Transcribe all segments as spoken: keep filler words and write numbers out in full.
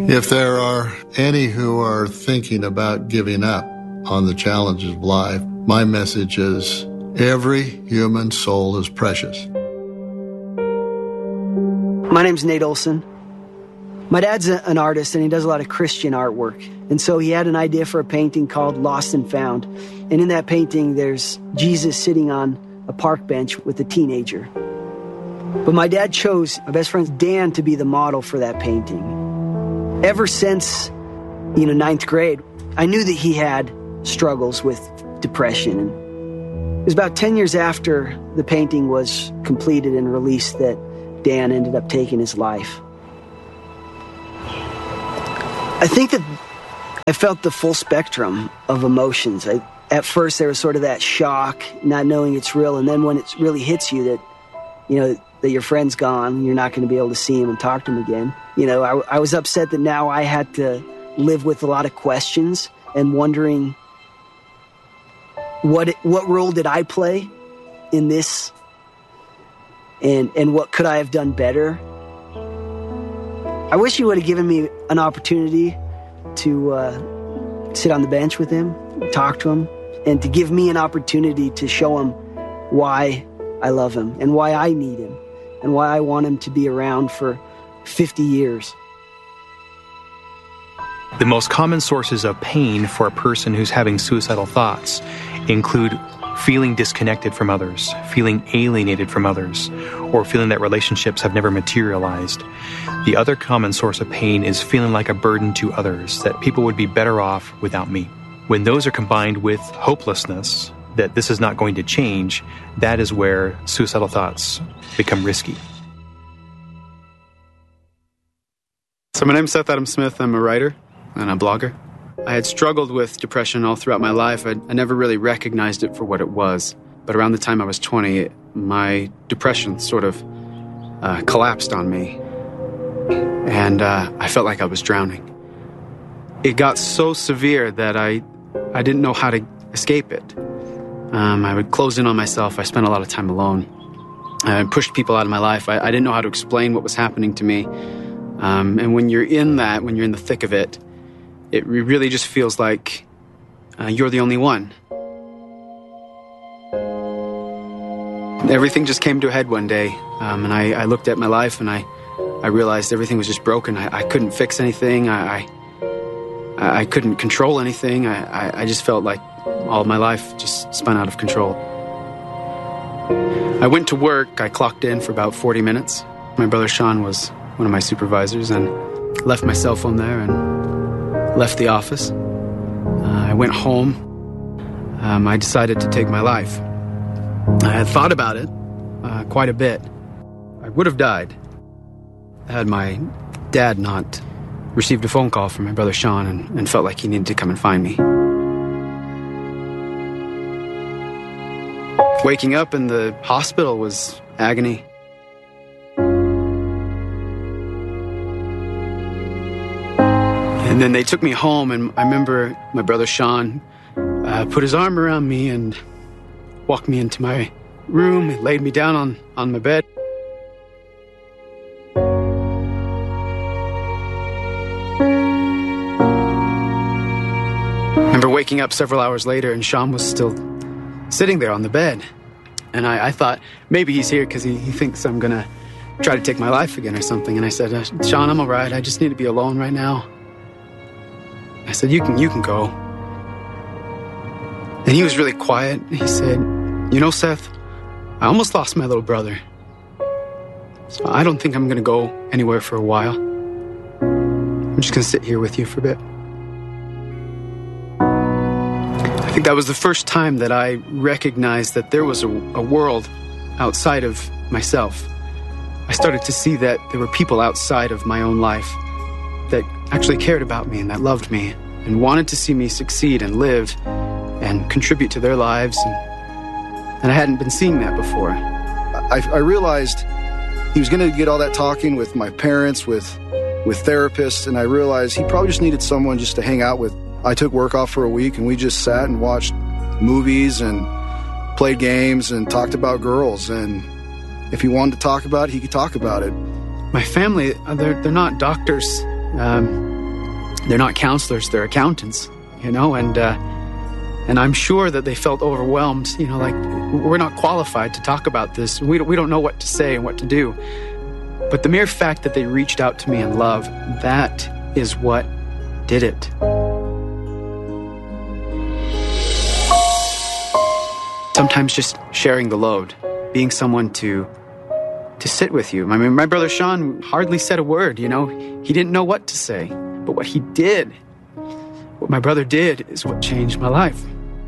If there are any who are thinking about giving up on the challenges of life, my message is every human soul is precious. My name's Nate Olson. My dad's a, an artist, and he does a lot of Christian artwork. And so he had an idea for a painting called Lost and Found. And in that painting, there's Jesus sitting on a park bench with a teenager. But my dad chose my best friend Dan to be the model for that painting. Ever since, you know, ninth grade, I knew that he had struggles with depression. And it was about ten years after the painting was completed and released that Dan ended up taking his life. I think that I felt the full spectrum of emotions. I, at first, there was sort of that shock, not knowing it's real, and then when it really hits you that, you know, that your friend's gone, you're not going to be able to see him and talk to him again. You know, I, I was upset that now I had to live with a lot of questions and wondering what what role did I play in this, and and what could I have done better. I wish he would have given me an opportunity to uh, sit on the bench with him, talk to him, and to give me an opportunity to show him why I love him and why I need him and why I want him to be around for fifty years. The most common sources of pain for a person who's having suicidal thoughts include feeling disconnected from others, feeling alienated from others, or feeling that relationships have never materialized. The other common source of pain is feeling like a burden to others, that people would be better off without me. When those are combined with hopelessness, that this is not going to change, that is where suicidal thoughts become risky. So my name's Seth Adam Smith. I'm a writer and a blogger. I had struggled with depression all throughout my life. I, I never really recognized it for what it was. But around the time I was twenty, my depression sort of uh, collapsed on me. And uh, I felt like I was drowning. It got so severe that I, I didn't know how to escape it. Um, I would close in on myself. I spent a lot of time alone. I pushed people out of my life. I, I didn't know how to explain what was happening to me. Um, and when you're in that, when you're in the thick of it, it really just feels like uh, you're the only one. Everything just came to a head one day, um, and I, I looked at my life and I, I realized everything was just broken. I, I couldn't fix anything. I, I, I couldn't control anything. I, I, I just felt like all of my life just spun out of control. I went to work. I clocked in for about forty minutes. My brother Sean was one of my supervisors, and left my cell phone there and left the office. Uh, I went home. Um, I decided to take my life. I had thought about it uh, quite a bit. I would have died had my dad not received a phone call from my brother Sean and, and felt like he needed to come and find me. Waking up in the hospital was agony. And then they took me home, and I remember my brother Sean uh, put his arm around me and walked me into my room. He laid me down on, on my bed. I remember waking up several hours later, and Sean was still sitting there on the bed. And I, I thought, maybe he's here because he, he thinks I'm going to try to take my life again or something. And I said, uh, Sean, I'm all right. I just need to be alone right now. I said, you can, you can go. And he was really quiet. He said, you know, Seth, I almost lost my little brother. So I don't think I'm going to go anywhere for a while. I'm just going to sit here with you for a bit. I think that was the first time that I recognized that there was a, a world outside of myself. I started to see that there were people outside of my own life that actually cared about me and that loved me and wanted to see me succeed and live and contribute to their lives. And, and I hadn't been seeing that before. I, I realized he was going to get all that talking with my parents, with, with therapists, and I realized he probably just needed someone just to hang out with. I took work off for a week, and we just sat and watched movies and played games and talked about girls. And if he wanted to talk about it, he could talk about it. My family, they're, they're not doctors. Um, they're not counselors, they're accountants, you know, and uh, and I'm sure that they felt overwhelmed, you know, like, we're not qualified to talk about this. We don't, we don't know what to say and what to do. But the mere fact that they reached out to me in love, that is what did it. Sometimes just sharing the load, being someone to to sit with you. I mean, my brother Sean hardly said a word, you know. He didn't know what to say. But what he did, what my brother did, is what changed my life.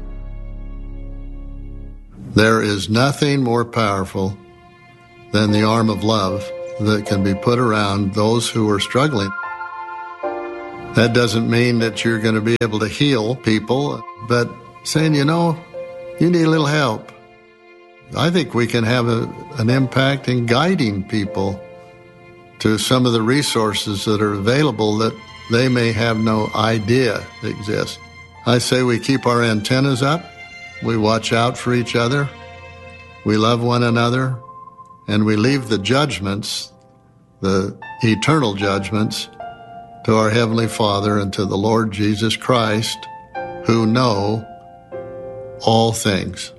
There is nothing more powerful than the arm of love that can be put around those who are struggling. That doesn't mean that you're going to be able to heal people, but saying, you know, you need a little help. I think we can have a, an impact in guiding people to some of the resources that are available that they may have no idea exist. I say we keep our antennas up, we watch out for each other, we love one another, and we leave the judgments, the eternal judgments, to our Heavenly Father and to the Lord Jesus Christ, who know all things.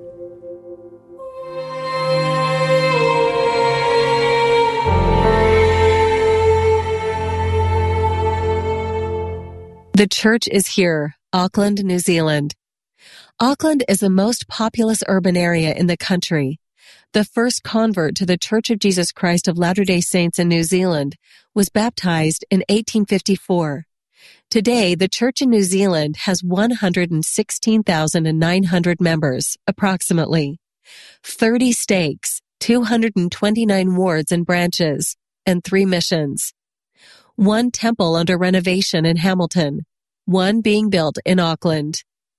The church is here, Auckland, New Zealand. Auckland is the most populous urban area in the country. The first convert to the Church of Jesus Christ of Latter-day Saints in New Zealand was baptized in eighteen fifty-four. Today, the church in New Zealand has one hundred sixteen thousand nine hundred members, approximately, thirty stakes, two hundred twenty-nine wards and branches, and three missions. One temple under renovation in Hamilton, one being built in Auckland.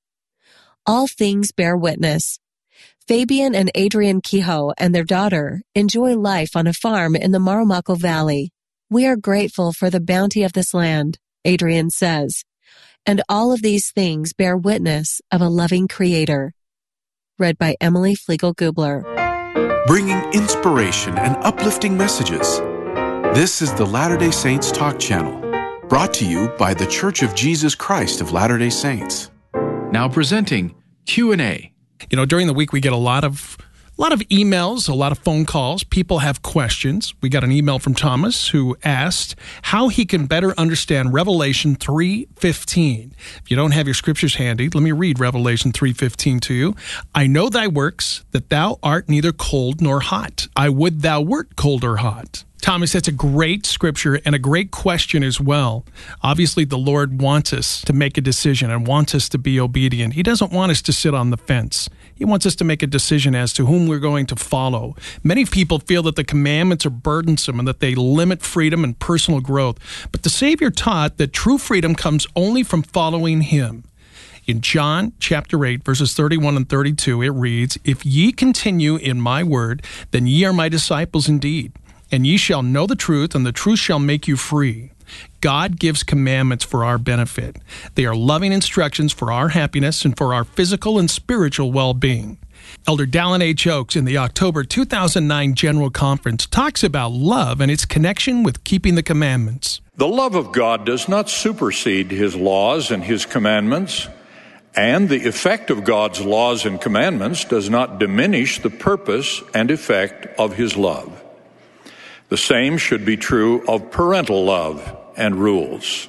All things bear witness. Fabian and Adrian Kehoe and their daughter enjoy life on a farm in the Marumako Valley. We are grateful for the bounty of this land, Adrian says, and all of these things bear witness of a loving Creator. Read by Emily Flegel-Gubler. Bringing inspiration and uplifting messages. This is the Latter-day Saints Talk Channel, brought to you by The Church of Jesus Christ of Latter-day Saints. Now presenting Q and A. You know, during the week we get a lot of a lot of emails, a lot of phone calls. People have questions. We got an email from Thomas who asked how he can better understand Revelation three fifteen. If you don't have your scriptures handy, let me read Revelation three fifteen to you. I know thy works, that thou art neither cold nor hot. I would thou wert cold or hot. Thomas, that's a great scripture and a great question as well. Obviously, the Lord wants us to make a decision and wants us to be obedient. He doesn't want us to sit on the fence. He wants us to make a decision as to whom we're going to follow. Many people feel that the commandments are burdensome and that they limit freedom and personal growth. But the Savior taught that true freedom comes only from following Him. In John chapter eight, verses thirty-one and thirty-two, it reads, If ye continue in my word, then ye are my disciples indeed. And ye shall know the truth, and the truth shall make you free. God gives commandments for our benefit. They are loving instructions for our happiness and for our physical and spiritual well-being. Elder Dallin H. Oaks in the October two thousand nine General Conference talks about love and its connection with keeping the commandments. The love of God does not supersede His laws and His commandments, and the effect of God's laws and commandments does not diminish the purpose and effect of His love. The same should be true of parental love and rules.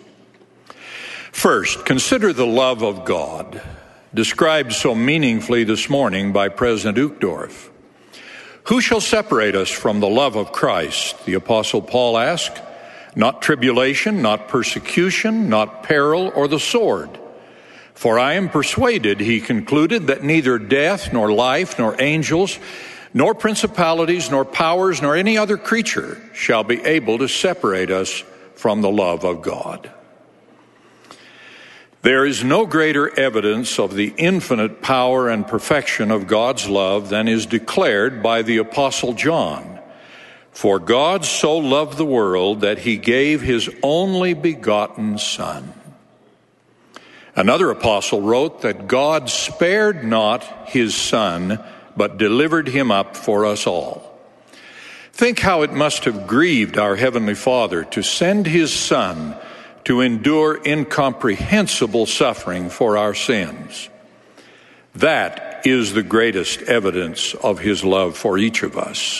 First, consider the love of God, described so meaningfully this morning by President Uchtdorf. Who shall separate us from the love of Christ? The Apostle Paul asked. Not tribulation, not persecution, not peril, or the sword. For I am persuaded, he concluded, that neither death, nor life, nor angels, nor principalities, nor powers, nor any other creature shall be able to separate us from the love of God. There is no greater evidence of the infinite power and perfection of God's love than is declared by the Apostle John. For God so loved the world that he gave his only begotten Son. Another apostle wrote that God spared not his Son, but delivered him up for us all. Think how it must have grieved our Heavenly Father to send his Son to endure incomprehensible suffering for our sins. That is the greatest evidence of his love for each of us.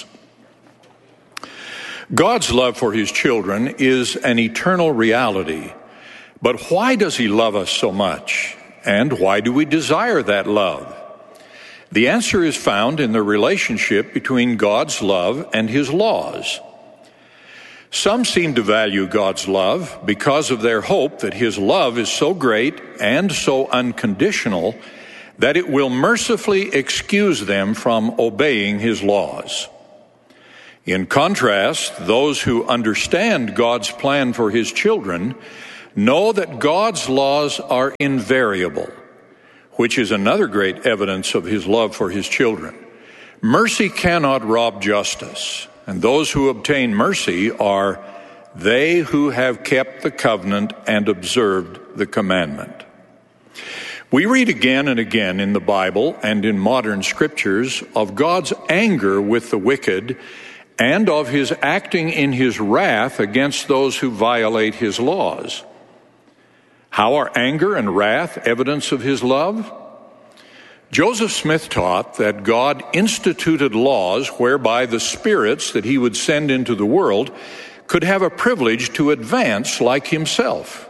God's love for his children is an eternal reality. But why does he love us so much? And why do we desire that love? The answer is found in the relationship between God's love and his laws. Some seem to value God's love because of their hope that his love is so great and so unconditional that it will mercifully excuse them from obeying his laws. In contrast, those who understand God's plan for his children know that God's laws are invariable, which is another great evidence of his love for his children. Mercy cannot rob justice, and those who obtain mercy are they who have kept the covenant and observed the commandment. We read again and again in the Bible and in modern scriptures of God's anger with the wicked and of his acting in his wrath against those who violate his laws. How are anger and wrath evidence of his love? Joseph Smith taught that God instituted laws whereby the spirits that he would send into the world could have a privilege to advance like himself.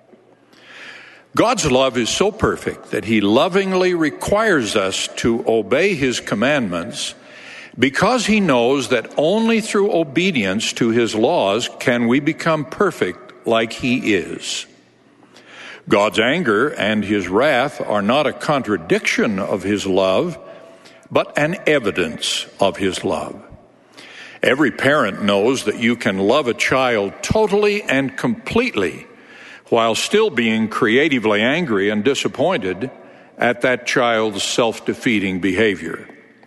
God's love is so perfect that he lovingly requires us to obey his commandments because he knows that only through obedience to his laws can we become perfect like he is. God's anger and his wrath are not a contradiction of his love, but an evidence of his love. Every parent knows that you can love a child totally and completely while still being creatively angry and disappointed at that child's self-defeating behavior.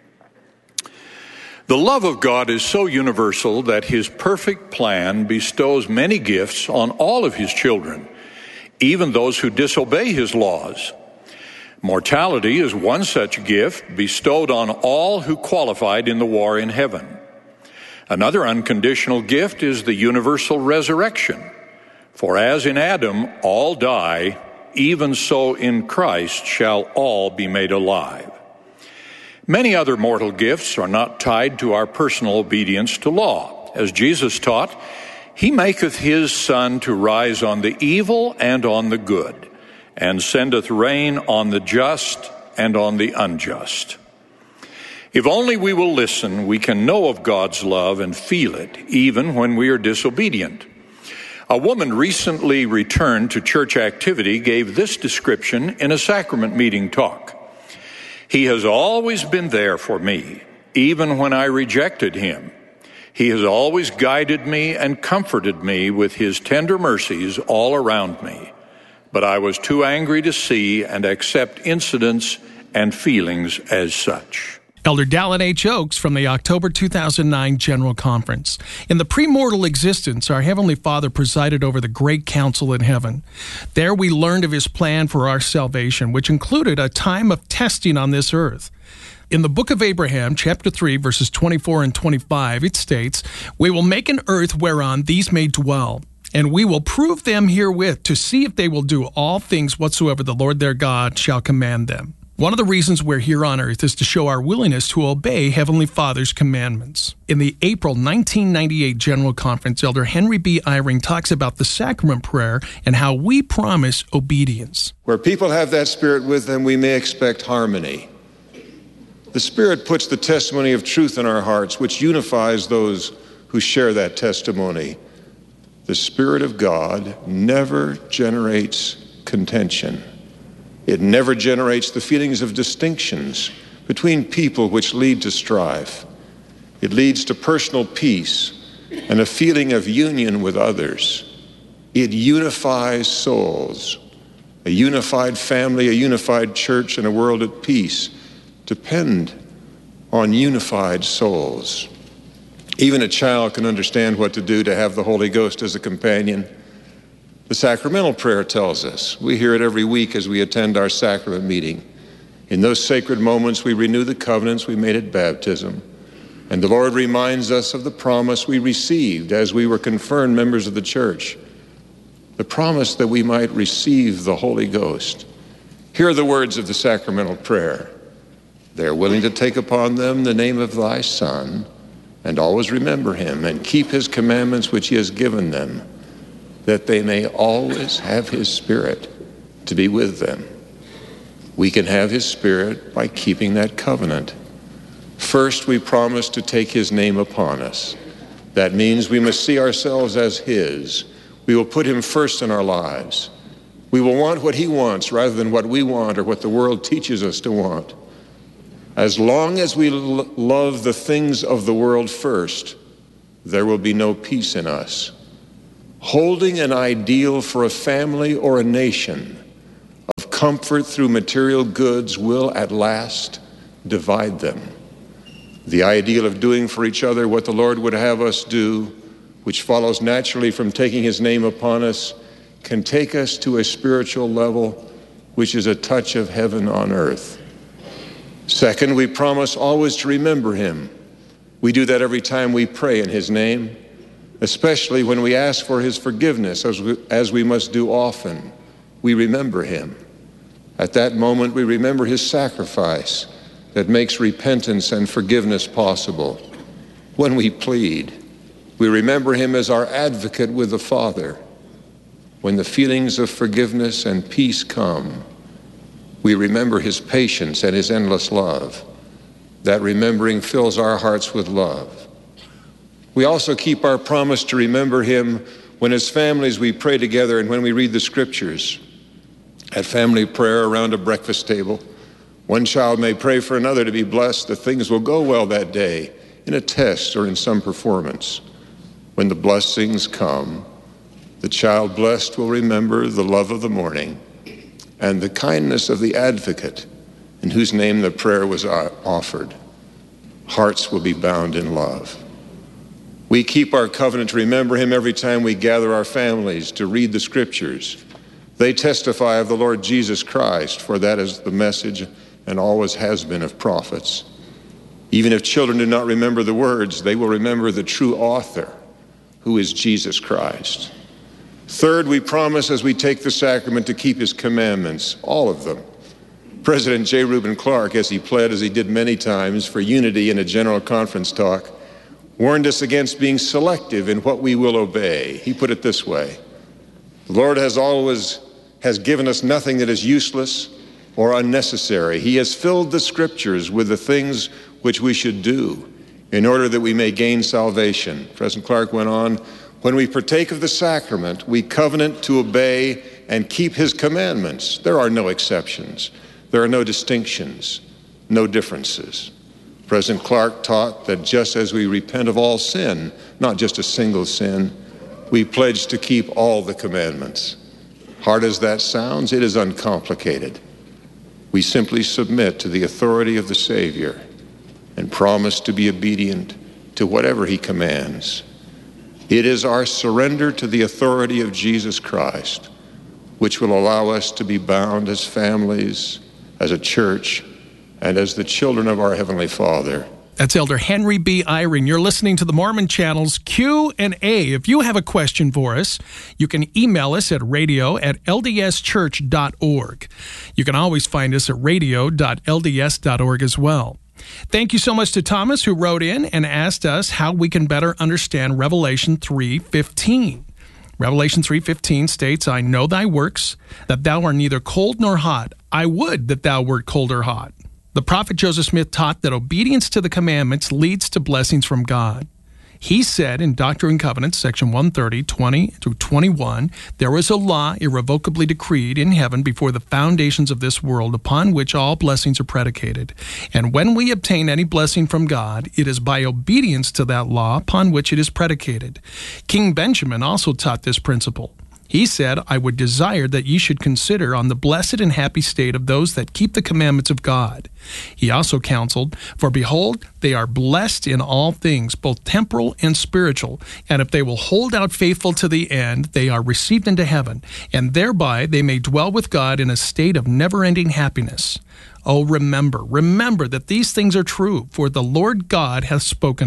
The love of God is so universal that his perfect plan bestows many gifts on all of his children, even those who disobey his laws. Mortality is one such gift bestowed on all who qualified in the war in heaven. Another unconditional gift is the universal resurrection. For as in Adam all die, even so in Christ shall all be made alive. Many other mortal gifts are not tied to our personal obedience to law. As Jesus taught, he maketh his sun to rise on the evil and on the good, and sendeth rain on the just and on the unjust. If only we will listen, we can know of God's love and feel it, even when we are disobedient. A woman recently returned to church activity gave this description in a sacrament meeting talk. He has always been there for me, even when I rejected him. He has always guided me and comforted me with his tender mercies all around me. But I was too angry to see and accept incidents and feelings as such. Elder Dallin H. Oaks from the October two thousand nine General Conference. In the premortal existence, our Heavenly Father presided over the great council in heaven. There we learned of his plan for our salvation, which included a time of testing on this earth. In the book of Abraham, chapter three, verses twenty-four and twenty-five, it states, "We will make an earth whereon these may dwell, and we will prove them herewith to see if they will do all things whatsoever the Lord their God shall command them." One of the reasons we're here on earth is to show our willingness to obey Heavenly Father's commandments. In the April nineteen ninety-eight General Conference, Elder Henry B. Eyring talks about the sacrament prayer and how we promise obedience. Where people have that Spirit with them, we may expect harmony. The Spirit puts the testimony of truth in our hearts, which unifies those who share that testimony. The Spirit of God never generates contention. It never generates the feelings of distinctions between people which lead to strife. It leads to personal peace and a feeling of union with others. It unifies souls. A unified family, a unified church, and a world at peace depend on unified souls. Even a child can understand what to do to have the Holy Ghost as a companion. The sacramental prayer tells us. We hear it every week as we attend our sacrament meeting. In those sacred moments, we renew the covenants we made at baptism. And the Lord reminds us of the promise we received as we were confirmed members of the church. the promise that we might receive the Holy Ghost. Hear the words of the sacramental prayer. They are willing to take upon them the name of thy Son, and always remember him, and keep his commandments which he has given them, that they may always have his Spirit to be with them. We can have his Spirit by keeping that covenant. First, we promise to take his name upon us. That means we must see ourselves as his. We will put him first in our lives. We will want what he wants rather than what we want or what the world teaches us to want. As long as we l- love the things of the world first, there will be no peace in us. Holding an ideal for a family or a nation of comfort through material goods will at last divide them. The ideal of doing for each other what the Lord would have us do, which follows naturally from taking his name upon us, can take us to a spiritual level which is a touch of heaven on earth. Second, we promise always to remember him. We do that every time we pray in his name, especially when we ask for his forgiveness, as we, as we must do often. We remember him. At that moment, we remember his sacrifice that makes repentance and forgiveness possible. When we plead, we remember him as our advocate with the Father. When the feelings of forgiveness and peace come, we remember his patience and his endless love. That remembering fills our hearts with love. We also keep our promise to remember him when as families we pray together and when we read the scriptures. At family prayer around a breakfast table, one child may pray for another to be blessed that things will go well that day in a test or in some performance. When the blessings come, the child blessed will remember the love of the morning and the kindness of the advocate in whose name the prayer was offered. Hearts will be bound in love. We keep our covenant to remember him every time we gather our families to read the scriptures. They testify of the Lord Jesus Christ, for that is the message and always has been of prophets. Even if children do not remember the words, they will remember the true author, who is Jesus Christ. Third, we promise as we take the sacrament to keep his commandments, all of them. President J. Reuben Clark, as he pled, as he did many times, for unity in a general conference talk, warned us against being selective in what we will obey. He put it this way: the Lord has always has given us nothing that is useless or unnecessary. He has filled the scriptures with the things which we should do in order that we may gain salvation. President Clark went on, when we partake of the sacrament, we covenant to obey and keep his commandments. There are no exceptions. There are no distinctions, no differences. President Clark taught that just as we repent of all sin, not just a single sin, we pledge to keep all the commandments. Hard as that sounds, it is uncomplicated. We simply submit to the authority of the Savior and promise to be obedient to whatever he commands. It is our surrender to the authority of Jesus Christ which will allow us to be bound as families, as a church, and as the children of our Heavenly Father. That's Elder Henry B. Eyring. You're listening to the Mormon Channel's Q and A. If you have a question for us, you can email us at radio at l d s church dot org. You can always find us at radio dot l d s dot org as well. Thank you so much to Thomas, who wrote in and asked us how we can better understand Revelation three fifteen. Revelation three fifteen states, I know thy works, that thou art neither cold nor hot. I would that thou wert cold or hot. The prophet Joseph Smith taught that obedience to the commandments leads to blessings from God. He said in Doctrine and Covenants, section one thirty, twenty through twenty-one, there is a law irrevocably decreed in heaven before the foundations of this world, upon which all blessings are predicated. And when we obtain any blessing from God, it is by obedience to that law upon which it is predicated. King Benjamin also taught this principle. He said, I would desire that ye should consider on the blessed and happy state of those that keep the commandments of God. He also counseled, for behold, they are blessed in all things, both temporal and spiritual, and if they will hold out faithful to the end, they are received into heaven, and thereby they may dwell with God in a state of never-ending happiness. Oh, remember, remember that these things are true, for the Lord God hath spoken it.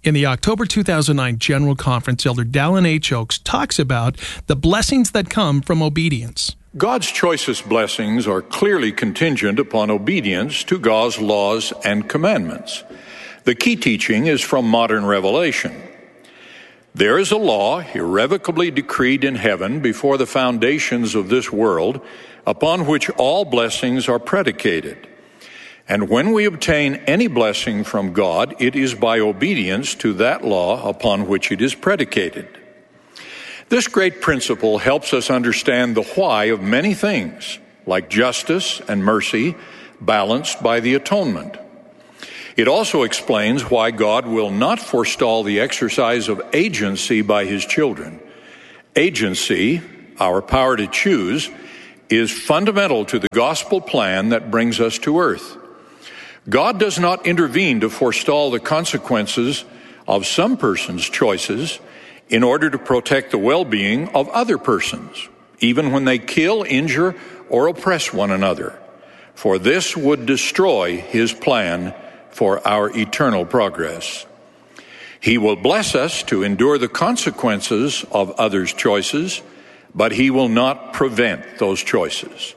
In the October two thousand nine General Conference, Elder Dallin H. Oaks talks about the blessings that come from obedience. God's choicest blessings are clearly contingent upon obedience to God's laws and commandments. The key teaching is from modern revelation. There is a law irrevocably decreed in heaven before the foundations of this world, upon which all blessings are predicated. And when we obtain any blessing from God, it is by obedience to that law upon which it is predicated. This great principle helps us understand the why of many things, like justice and mercy, balanced by the atonement. It also explains why God will not forestall the exercise of agency by his children. Agency, our power to choose, is fundamental to the gospel plan that brings us to earth. God does not intervene to forestall the consequences of some persons' choices in order to protect the well-being of other persons, even when they kill, injure, or oppress one another, for this would destroy his plan for our eternal progress. He will bless us to endure the consequences of others' choices, but he will not prevent those choices.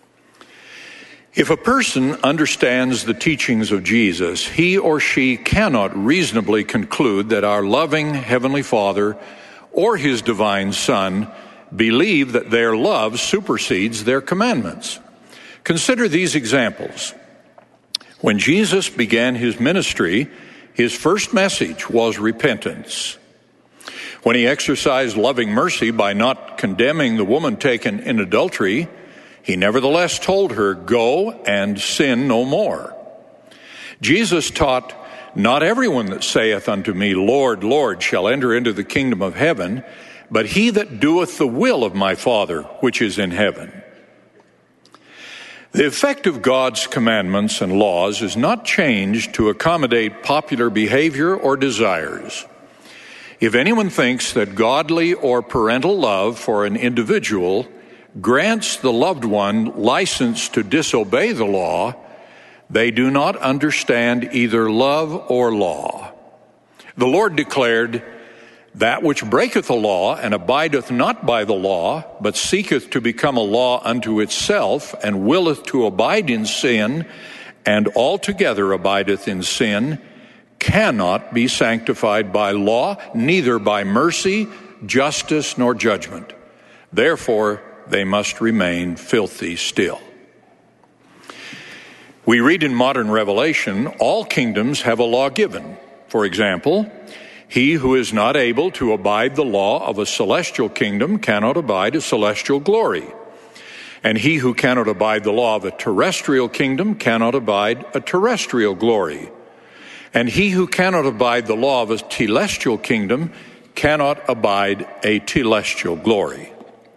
If a person understands the teachings of Jesus, he or she cannot reasonably conclude that our loving Heavenly Father or his divine Son believe that their love supersedes their commandments. Consider these examples. When Jesus began his ministry, his first message was repentance. When he exercised loving mercy by not condemning the woman taken in adultery, he nevertheless told her, "Go and sin no more." Jesus taught, "Not everyone that saith unto me, Lord, Lord, shall enter into the kingdom of heaven, but he that doeth the will of my Father which is in heaven." The effect of God's commandments and laws is not changed to accommodate popular behavior or desires. If anyone thinks that godly or parental love for an individual grants the loved one license to disobey the law, they do not understand either love or law. The Lord declared, "That which breaketh the law and abideth not by the law, but seeketh to become a law unto itself, and willeth to abide in sin, and altogether abideth in sin, cannot be sanctified by law, neither by mercy, justice, nor judgment. Therefore, they must remain filthy still." We read in modern revelation, all kingdoms have a law given. For example, he who is not able to abide the law of a celestial kingdom cannot abide a celestial glory. And he who cannot abide the law of a terrestrial kingdom cannot abide a terrestrial glory. And he who cannot abide the law of a telestial kingdom cannot abide a telestial glory.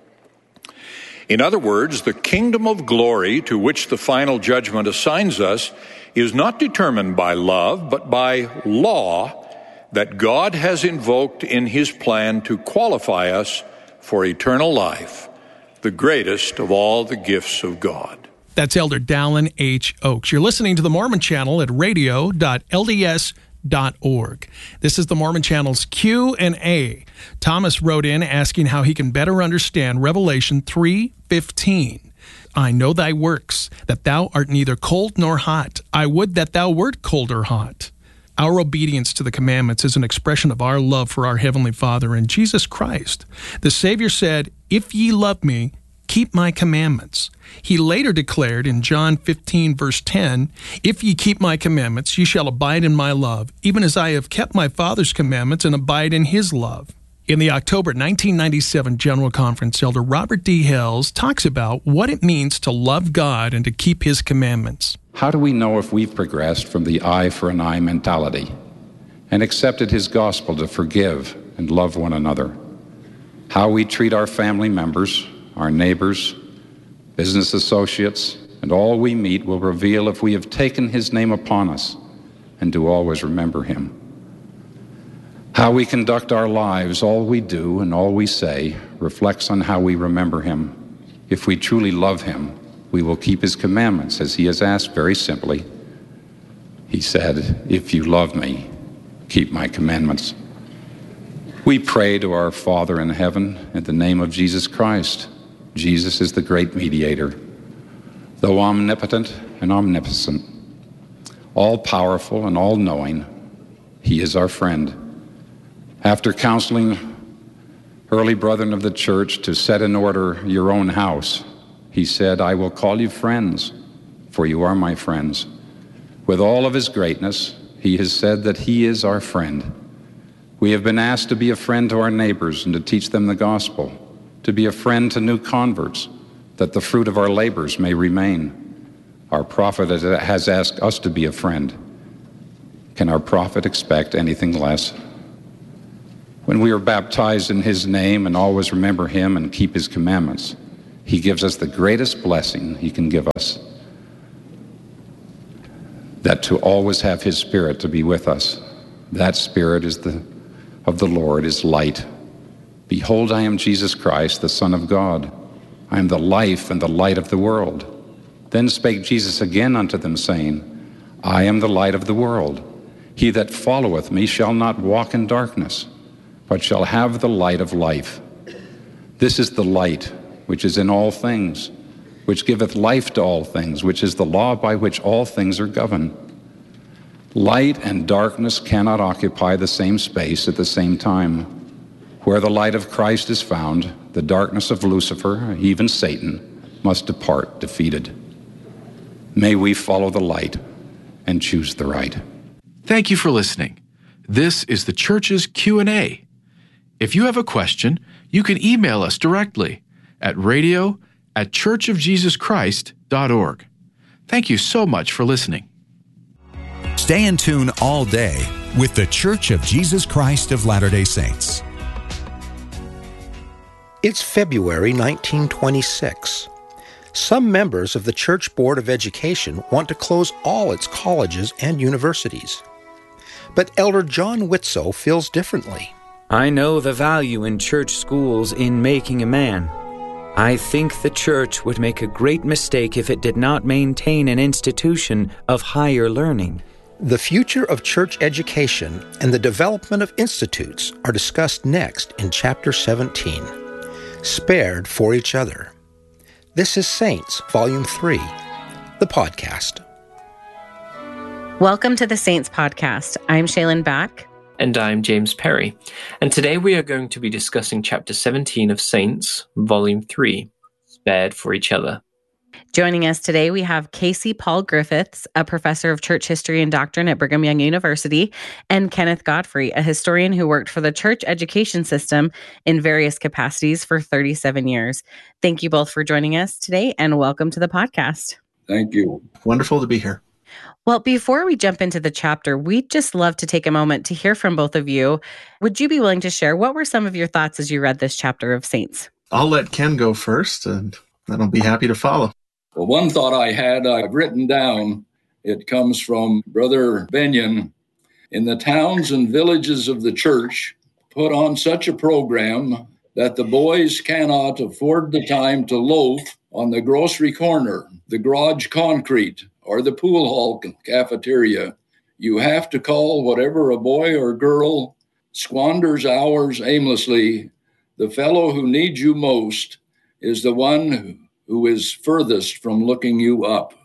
In other words, the kingdom of glory to which the final judgment assigns us is not determined by love, but by law that God has invoked in his plan to qualify us for eternal life, the greatest of all the gifts of God. That's Elder Dallin H. Oaks. You're listening to the Mormon Channel at radio dot L D S dot org. This is the Mormon Channel's Q and A. Thomas wrote in asking how he can better understand Revelation three fifteen. "I know thy works, that thou art neither cold nor hot. I would that thou wert cold or hot." Our obedience to the commandments is an expression of our love for our Heavenly Father and Jesus Christ. The Savior said, "If ye love me, keep my commandments." He later declared in John fifteen, verse ten, "If ye keep my commandments, ye shall abide in my love, even as I have kept my Father's commandments and abide in his love." In the October nineteen ninety-seven General Conference, Elder Robert D. Hales talks about what it means to love God and to keep his commandments. How do we know if we've progressed from the eye for an eye mentality and accepted his gospel to forgive and love one another? How we treat our family members, our neighbors, business associates, and all we meet will reveal if we have taken his name upon us and do always remember him. How we conduct our lives, all we do and all we say, reflects on how we remember him. If we truly love him, we will keep his commandments, as he has asked very simply. He said, "If you love me, keep my commandments. We pray to our Father in heaven in the name of Jesus Christ. Jesus is the great mediator, though omnipotent and omnipotent, all-powerful and all-knowing. He is our friend. After counseling early brethren of the church to set in order your own house, he said, I will call you friends, for you are my friends. With all of his greatness, he has said that he is our friend. We have been asked to be a friend to our neighbors and to teach them the gospel, to be a friend to new converts, that the fruit of our labors may remain. Our prophet has asked us to be a friend. Can our prophet expect anything less? When we are baptized in his name and always remember him and keep his commandments, he gives us the greatest blessing he can give us, that to always have his Spirit to be with us. That Spirit is the of the Lord is light. Behold, I am Jesus Christ, the Son of God. I am the life and the light of the world. Then spake Jesus again unto them, saying, I am the light of the world. He that followeth me shall not walk in darkness, but shall have the light of life. This is the light which is in all things, which giveth life to all things, which is the law by which all things are governed. Light and darkness cannot occupy the same space at the same time. Where the light of Christ is found, the darkness of Lucifer, even Satan, must depart defeated. May we follow the light and choose the right. Thank you for listening. This is the church's Q and A. If you have a question, you can email us directly at radio at church of jesus christ dot org. Thank you so much for listening. Stay in tune all day with the Church of Jesus Christ of Latter-day Saints. It's February nineteen twenty-six. Some members of the Church Board of Education want to close all its colleges and universities. But Elder John Whitsoe feels differently. I know the value in church schools in making a man. I think the church would make a great mistake if it did not maintain an institution of higher learning. The future of church education and the development of institutes are discussed next in Chapter seventeen, Spared for Each Other. This is Saints, Volume three, the podcast. Welcome to the Saints Podcast. I'm Shaylin Back. And I'm James Perry. And today we are going to be discussing Chapter seventeen of Saints, Volume three, Spared for Each Other. Joining us today, we have Casey Paul Griffiths, a professor of church history and doctrine at Brigham Young University, and Kenneth Godfrey, a historian who worked for the church education system in various capacities for thirty-seven years. Thank you both for joining us today, and welcome to the podcast. Thank you. Wonderful to be here. Well, before we jump into the chapter, we'd just love to take a moment to hear from both of you. Would you be willing to share what were some of your thoughts as you read this chapter of Saints? I'll let Ken go first, and then I'll be happy to follow. Well, one thought I had, I've written down, it comes from Brother Benyon. In the towns and villages of the church, put on such a program that the boys cannot afford the time to loaf on the grocery corner, the garage concrete, or the pool hall cafeteria. You have to call whatever a boy or girl squanders hours aimlessly. The fellow who needs you most is the one who is furthest from looking you up.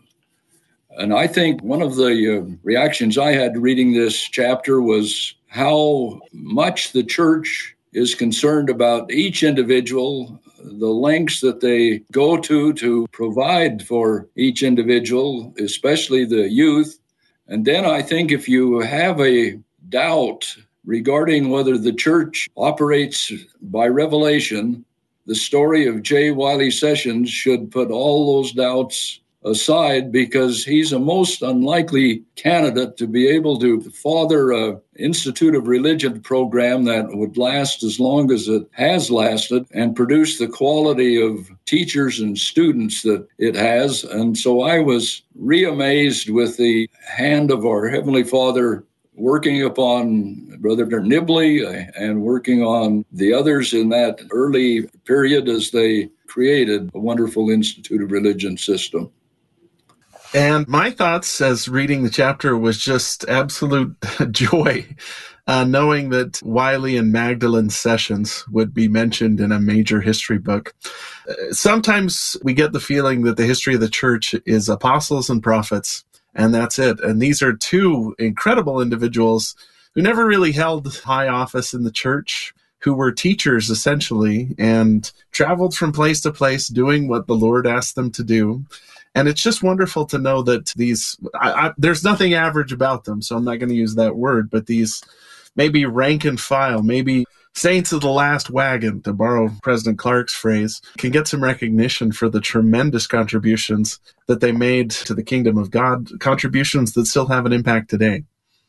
And I think one of the uh, reactions I had reading this chapter was how much the church is concerned about each individual, the lengths that they go to to provide for each individual, especially the youth. And then I think if you have a doubt regarding whether the church operates by revelation, the story of J. Wiley Sessions should put all those doubts aside, because he's a most unlikely candidate to be able to father an Institute of Religion program that would last as long as it has lasted and produce the quality of teachers and students that it has. And so I was re-amazed with the hand of our Heavenly Father working upon Brother Nibley and working on the others in that early period as they created a wonderful Institute of Religion system. And my thoughts as reading the chapter was just absolute joy. uh, knowing that Wiley and Magdalene's sessions would be mentioned in a major history book. Uh, sometimes we get the feeling that the history of the church is apostles and prophets, and that's it. And these are two incredible individuals who never really held high office in the church, who were teachers essentially, and traveled from place to place doing what the Lord asked them to do. And it's just wonderful to know that these, I, I, there's nothing average about them, so I'm not going to use that word, but these maybe rank and file, maybe saints of the last wagon, to borrow President Clark's phrase, can get some recognition for the tremendous contributions that they made to the kingdom of God, contributions that still have an impact today.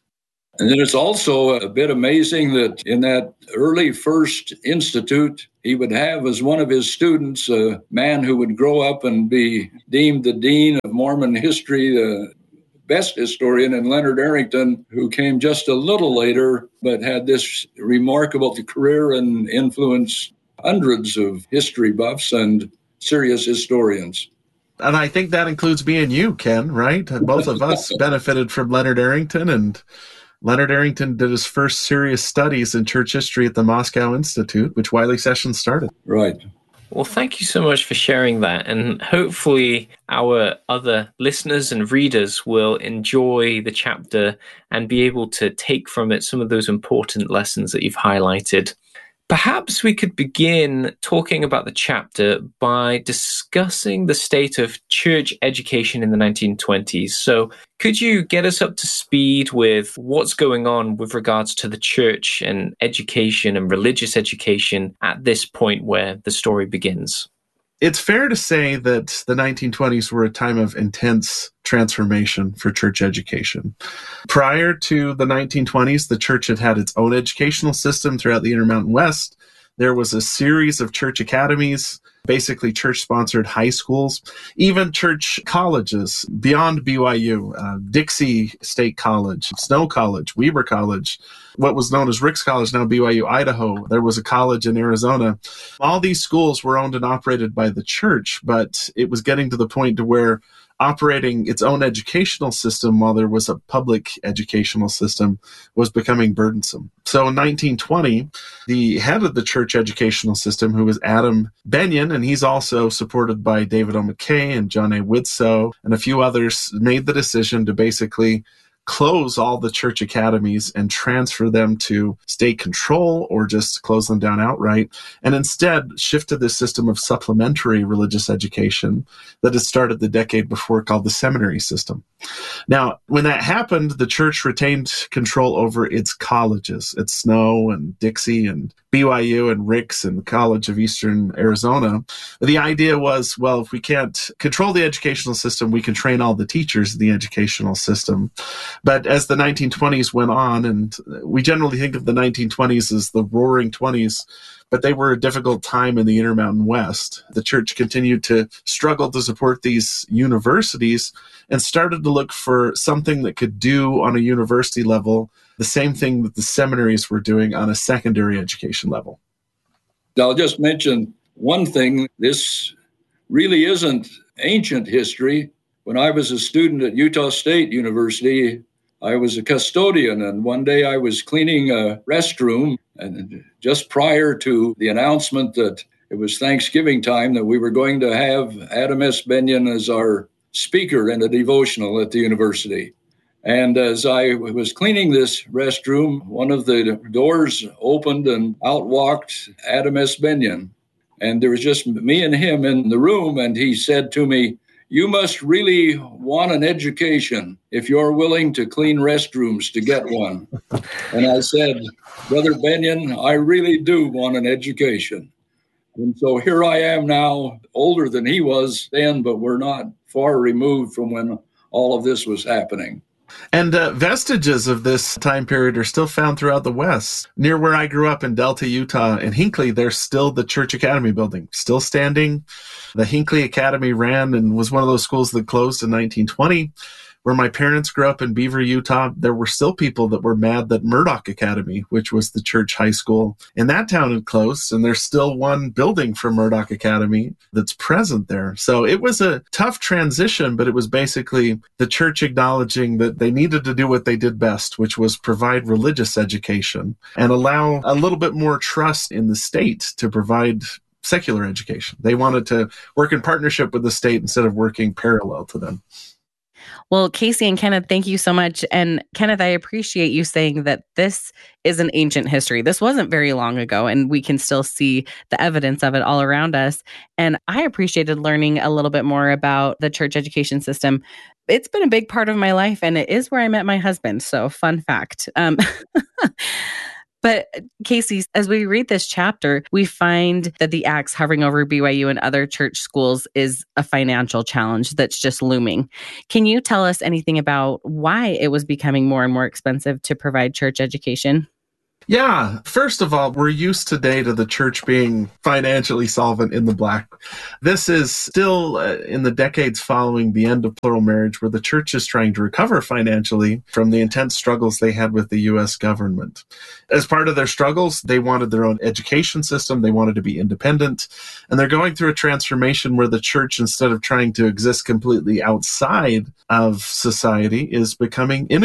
And then it's also a bit amazing that in that early first institute, he would have as one of his students a man who would grow up and be deemed the dean of Mormon history, the best historian, in Leonard Arrington, who came just a little later, but had this remarkable career and influenced hundreds of history buffs and serious historians. And I think that includes me and you, Ken, right? Both of us benefited from Leonard Arrington, and Leonard Arrington did his first serious studies in church history at the Moscow Institute, which Wiley Sessions started. Right. Well, thank you so much for sharing that. And hopefully our other listeners and readers will enjoy the chapter and be able to take from it some of those important lessons that you've highlighted. Perhaps we could begin talking about the chapter by discussing the state of church education in the nineteen twenties. So could you get us up to speed with what's going on with regards to the church and education and religious education at this point where the story begins? It's fair to say that the nineteen twenties were a time of intense transformation for church education. Prior to the nineteen twenties, the church had had its own educational system throughout the Intermountain West. There was a series of church academies, basically church-sponsored high schools, even church colleges beyond B Y U, uh, Dixie State College, Snow College, Weber College, what was known as Ricks College, now B Y U Idaho. There was a college in Arizona. All these schools were owned and operated by the church, but it was getting to the point to where operating its own educational system while there was a public educational system was becoming burdensome. So in nineteen twenty, the head of the church educational system, who was Adam Benyon, and he's also supported by David O. McKay and John A. Widtsoe and a few others, made the decision to basically close all the church academies and transfer them to state control or just close them down outright, and instead shift to this system of supplementary religious education that had started the decade before, called the seminary system. Now, when that happened, the church retained control over its colleges, at Snow and Dixie and B Y U and Ricks and the College of Eastern Arizona. The idea was, well, if we can't control the educational system, we can train all the teachers in the educational system. But as the nineteen twenties went on, and we generally think of the nineteen twenties as the roaring twenties, but they were a difficult time in the Intermountain West. The church continued to struggle to support these universities and started to look for something that could do on a university level the same thing that the seminaries were doing on a secondary education level. I'll just mention one thing. This really isn't ancient history. When I was a student at Utah State University, I was a custodian, and one day I was cleaning a restroom, and just prior to the announcement that it was Thanksgiving time, that we were going to have Adam S. Benyon as our speaker in a devotional at the university. And as I was cleaning this restroom, one of the doors opened and out walked Adam S. Benyon. And there was just me and him in the room, and he said to me, "You must really want an education if you're willing to clean restrooms to get one." And I said, "Brother Benyon, I really do want an education." And so here I am now, older than he was then, but we're not far removed from when all of this was happening. And uh, vestiges of this time period are still found throughout the West. Near where I grew up in Delta, Utah, in Hinckley, there's still the Church Academy building, still standing. The Hinckley Academy ran and was one of those schools that closed in nineteen twenty. Where my parents grew up in Beaver, Utah, there were still people that were mad that Murdoch Academy, which was the church high school in that town, had closed, and there's still one building for Murdoch Academy that's present there. So it was a tough transition, but it was basically the church acknowledging that they needed to do what they did best, which was provide religious education and allow a little bit more trust in the state to provide secular education. They wanted to work in partnership with the state instead of working parallel to them. Well, Casey and Kenneth, thank you so much. And Kenneth, I appreciate you saying that this is an ancient history. This wasn't very long ago, and we can still see the evidence of it all around us. And I appreciated learning a little bit more about the church education system. It's been a big part of my life, and it is where I met my husband. So fun fact. Um, But Casey, as we read this chapter, we find that the axe hovering over B Y U and other church schools is a financial challenge that's just looming. Can you tell us anything about why it was becoming more and more expensive to provide church education? Yeah. First of all, we're used today to the church being financially solvent in the black. This is still uh, in the decades following the end of plural marriage, where the church is trying to recover financially from the intense struggles they had with the U S government. As part of their struggles, they wanted their own education system. They wanted to be independent. And they're going through a transformation where the church, instead of trying to exist completely outside of society, is becoming in